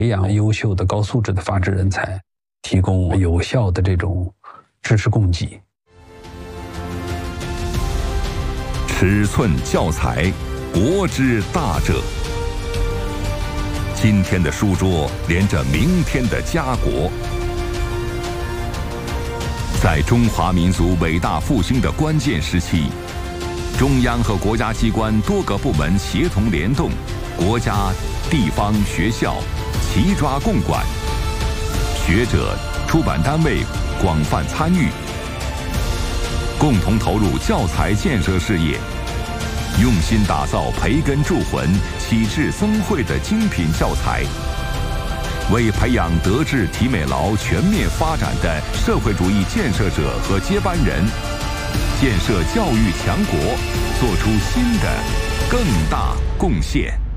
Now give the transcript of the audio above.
培养优秀的高素质的法治人才，提供有效的这种知识供给。 尺寸教材，国之大者。今天的书桌连着明天的家国。在中华民族伟大复兴的关键时期，中央和国家机关多个部门协同联动，国家、地方、学校齐抓共管，学者、出版单位广泛参与，共同投入教材建设事业，用心打造培根铸魂、启智增慧的精品教材，为培养德智体美劳全面发展的社会主义建设者和接班人，建设教育强国做出新的更大贡献。